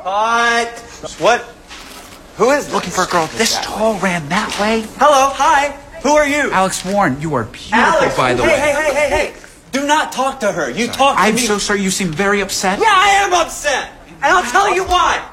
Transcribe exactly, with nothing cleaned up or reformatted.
What? What? Who is this? Looking for a girl this tall ran that way? Hello, hi. Who are you? Alex Warren, you are beautiful, Alex, by the hey, way. Hey, hey, hey, hey, hey. Do not talk to her. You talk to I'm me. so sorry. You seem very upset. Yeah, I am upset. And I'll tell you why.